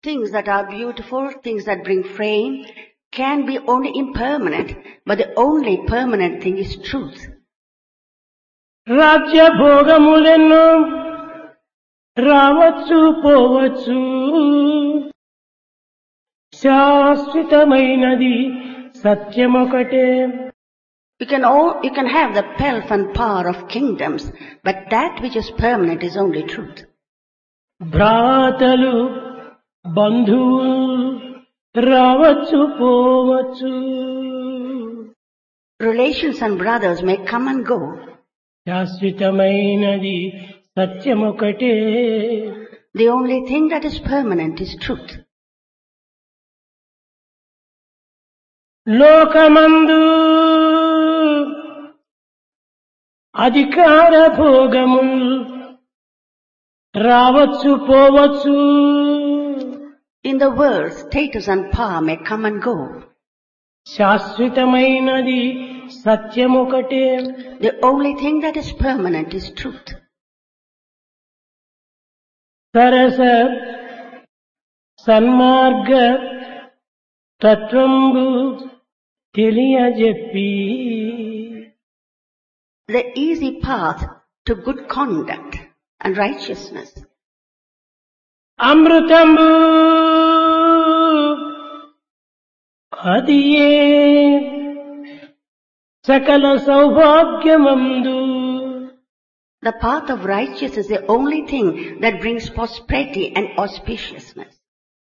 Things that are beautiful, things that bring fame, can be only impermanent, but the only permanent thing is truth. రాజ్య భోగములెన్నో రావచ్చు పోవచ్చు, శాశ్వతమైనది సత్యమొకటే. You can have the pelf and power of kingdoms, but that which is permanent is only truth. భ్రాతలు బంధువులు రావచ్చు పోవచ్చు, Relations and brothers may come and go. శాశ్వతమైనది సత్యమొకటే. The only thing that is permanent is truth. లోకమందు అధికార భోగములు రావచ్చు పోవచ్చు, In the world, status and power may come and go. శాశ్వతమైనది సత్యమొకటే. The only thing that is permanent is truth. Sarasa సన్మార్గ తత్వంబు తెలియజెప్పి, The easy path to good conduct and righteousness. అమృతంబు అదియే సకల సౌభాగ్యమందు. The path of righteousness is the only thing that brings prosperity and auspiciousness.